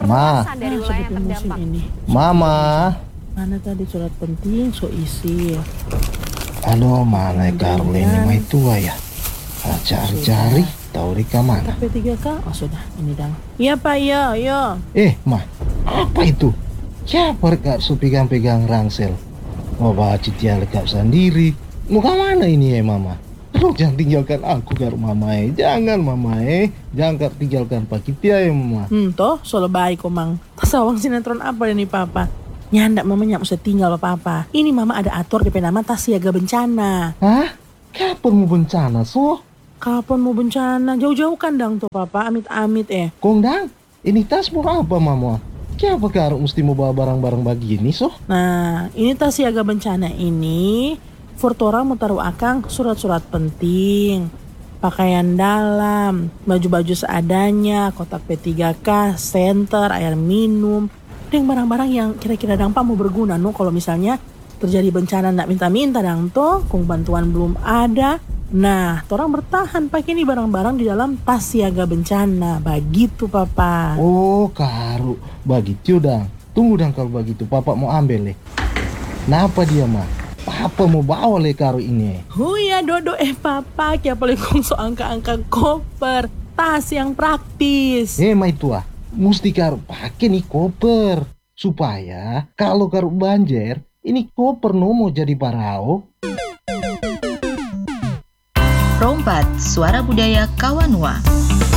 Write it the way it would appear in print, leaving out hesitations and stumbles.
Ma. dari wilayah yang terdampak. Ini. Mama. Mana tadi surat penting so isi. Aduh, mana Karul ini mah tua ya. Cari-cari, tahu di mana? P3K, oh sudah, ini dang. Iya Pak, iya. Ma, apa itu? Siapa rekap su pegang-pegang rangsel? Mau bawa citia lekap sendiri. Mau ke mana ini ya Mama? Aduh, jangan tinggalkan aku karo Mama Jangan Mama Jangan tinggalkan Pak Kitia ya Mama. Toh, solo baik kok Mang. Tasawang sinetron apa ini Papa? Nyandak mamanya usah tinggal Papa. Ini Mama ada atur DP nama tas siaga bencana. Hah? Kapan mau bencana so? Kapan mau bencana? Jauh-jauh kan dang tuh Papa, amit-amit Kondang, ini tas mau apa Mama? Siapa karo mesti mau bawa barang-barang begini so? Nah, ini tas siaga bencana ini Fortora mau taruh akang surat-surat penting, pakaian dalam, baju-baju seadanya, kotak P3K, senter, air minum, dan barang-barang yang kira-kira dampak mau berguna no kalau misalnya terjadi bencana ndak minta-minta dang toh, kung bantuan belum ada. Nah, orang bertahan pakai ini barang-barang di dalam tas siaga bencana. Begitu, Papa. Oh, Karu. Begitu, Dang. Tunggu, Dang, kalau begitu. Papa mau ambil, Kenapa dia, Ma? Papa mau bawa, Karu ini. Oh ya, Dodo. Papa. Kaya paling so angka-angka koper. Tas yang praktis. Ma itu, Mesti Karu pakai nih koper. Supaya kalau Karu banjir, ini koper no mau jadi parao. Rompat, suara budaya Kawanua.